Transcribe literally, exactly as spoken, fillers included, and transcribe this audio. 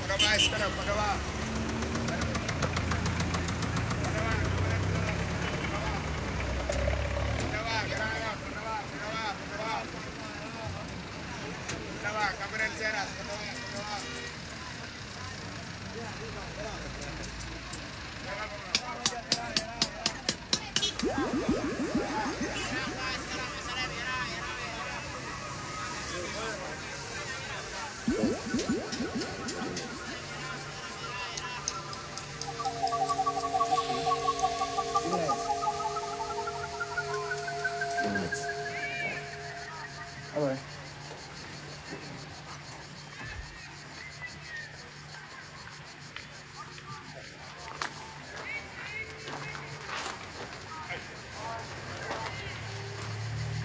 Pagawa, sekarang pagawa. Pagawa, pagawa, pagawa, pagawa, pagawa. Pagawa, kamera seras, pagawa, pagawa. All right.